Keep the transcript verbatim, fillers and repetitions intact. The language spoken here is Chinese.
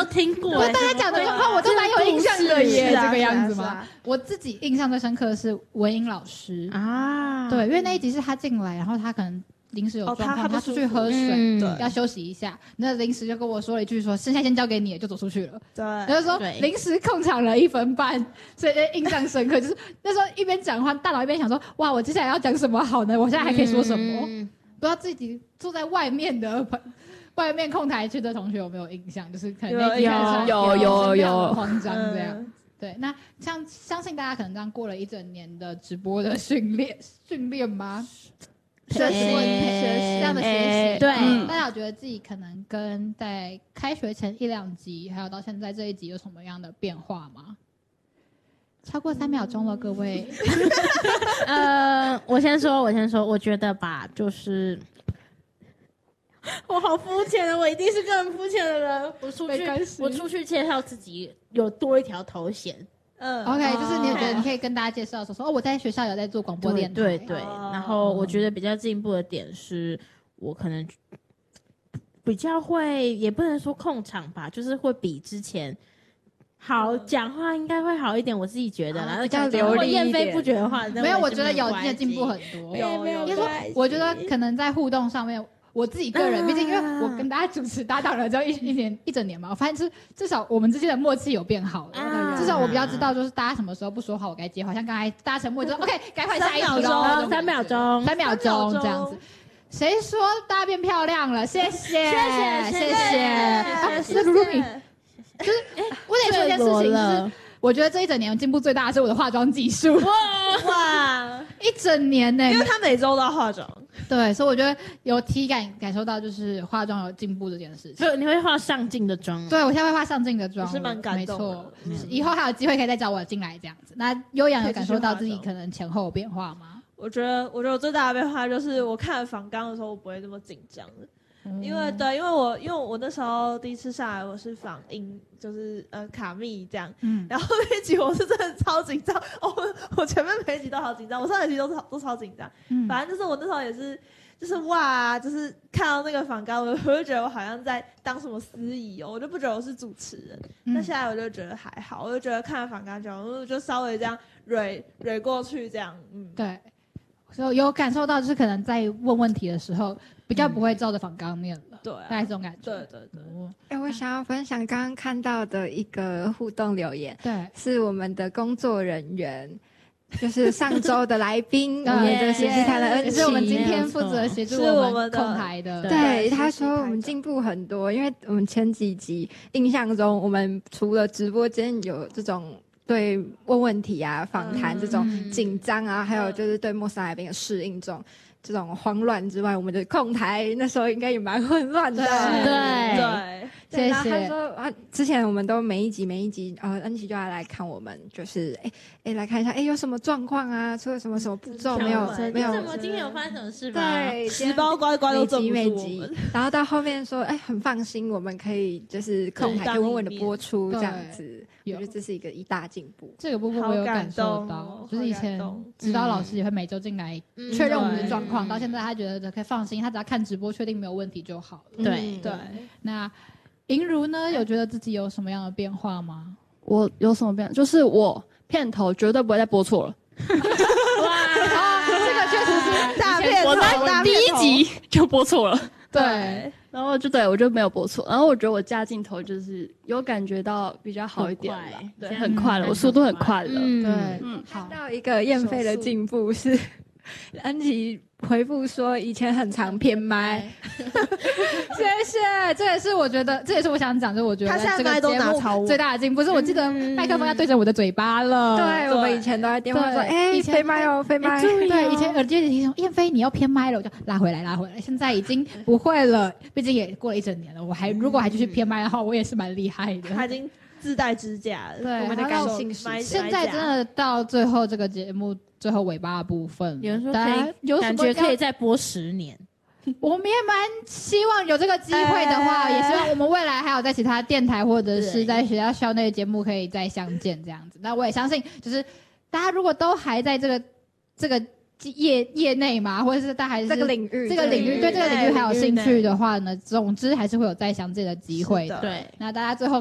都听过、欸。 大家讲的话我都蛮有印象的耶，这个样子吗？ 是啊是啊我自己印象最深刻的是文英老师啊， 对，因为那一集是他进来，然后他可能临时有状况， 哦、他, 他出去喝水、 嗯， 要休息一下。那临时就跟我说了一句说：“剩下先交给你了。”就走出去了。 对， 然后说临时控场了一分半，所以印象深刻。就是那时候一边讲话，大脑一边想说：“哇，我接下来要讲什么好呢？我现在还可以说什么？”嗯、不知道自己坐在外面的外面控台区的同学有没有印象？就是可能那集看有有有慌张这样。嗯对，那像相信大家可能这样过了一整年的直播的训练，训练吗？学习，学这样的学习， 对、 嗯，大家有觉得自己可能跟在开学前一两集，还有到现在这一集有什么样的变化吗？超过三秒钟了，各位。 呃，我先说，我先说，我觉得吧，就是我好肤浅的，我一定是个很肤浅的人。我出去，我出去介绍自己有多一条头衔。 嗯 ，OK， 就是你觉得你可以跟大家介绍说说哦，我在学校有在做广播电台， 对对对。哦、然后我觉得比较进步的点是，我可能比较会，也不能说控场吧，就是会比之前好讲话，应该会好一点。我自己觉得啦， 比较流利一点。 燕飞不觉得话， 没有，我觉得有你的进步很多。 有没有？ 因为我觉得可能在互动上面。我自己个人，毕竟因为我跟大家主持搭档了，只要一一年一整年嘛，我发现是至少我们之间的默契有变好了。啊、至少我比较知道，就是大家什么时候不说话，我该接话。像刚才大家沉默，就说 OK， 该换下一题了， 三秒钟， 三秒钟这样子。谁说大家变漂亮了？谢谢，谢谢， 谢谢。是露露米，就是我得说一件事情是。我觉得这一整年进步最大的是我的化妆技术。哇哇， 一整年呢、欸， 因为他每周都要化妆。 对，所以我觉得有体感感受到就是化妆有进步这件事情。 就你会化上镜的妆？ 对，我现在会化上镜的妆， 是蛮感动的。 没错、嗯，以后还有机会可以再找我进来这样子。那优阳有感受到自己可能前后有变化吗？ 我觉得，我觉得我最大的变化就是我看访纲的时候，我不会这么紧张了。嗯、因为对，因为我因为我那时候第一次上来，我是访音，就是呃卡密这样，嗯，然后那一集我是真的超紧张，哦，我前面每一集都好紧张，我上一集都超都超紧张，嗯，反正就是我那时候也是，就是哇，就是看到那个访纲，我就觉得我好像在当什么司仪哦，我就不觉得我是主持人，那、嗯、现在我就觉得还好，我就觉得看了访纲就，我就稍微这样蕊蕊过去这样，嗯， 对，所以有感受到就是可能在问问题的时候。比较不会照着访纲念了， 对、啊， 大概这种感觉。 对对对。 哎、欸，我想要分享刚刚看到的一个互动留言， 对， 是我们的工作人员，就是上周的来宾，我们的实习台的恩琪， 是我们今天负责协助我们控台的。 对，他说我们进步很多，因为我们前几集印象中，我们除了直播间有这种。对问问题啊、访谈这种紧张啊，嗯、还有就是对陌生来宾的适应这种这种慌乱之外，我们的控台那时候应该也蛮混乱的。 对对， 谢谢。然后他说啊，之前我们都每一集每一集，呃，恩琪就要来看我们，就是哎哎来看一下，哎有什么状况啊，出了什么什么步骤没有？没有。 什么今天有发生什么事吗？ 对， 十包乖乖都整不住我们。 然后到后面说，哎很放心，我们可以就是控台稳稳的播出这样子。我觉得这是一个一大进步。 这个部分我有感受到，就是以前指导老师也会每周进来确认我们的状况，到现在他觉得可以放心，他只要看直播确定没有问题就好了。 对对。 那银如呢，有觉得自己有什么样的变化吗？ 我有什么变化？就是我片头绝对不会再播错了。 哇，这个确实是大片头， 我在第一集就播错了。 对。 然后就对我就没有播错，然后我觉得我加镜头就是有感觉到比较好一点了，对，很快了，我速度很快了， 嗯，对， 嗯，看到一个燕飞的进步是，安琪回复说以前很常偏麦， 谢谢，这也是我觉得，这也是我想讲，就是我觉得这个节目最大的进步是，我记得麦克风要对着我的嘴巴了， 对，我们以前都在电话说，哎，飞麦哦，飞麦， 对，以前耳机里听说燕飞你要偏麦了，我就拉回来拉回来，现在已经不会了，毕竟也过了一整年了，我还如果还继续偏麦的话，我也是蛮厉害的， 他已经自带支架了， 对， 我们的感性是现在真的到最后这个节目。最后尾巴的部分， 有人说可以，有感觉可以再播十年。 我们也蛮希望有这个机会的话，也希望我们未来还有在其他电台或者是在学校校内的节目可以再相见这样子。那我也相信，就是大家如果都还在这个这个业业内嘛，或者是大家还是这个领域这个领域对这个领域还有兴趣的话呢，总之还是会有再相见的机会的。 对， 那大家最后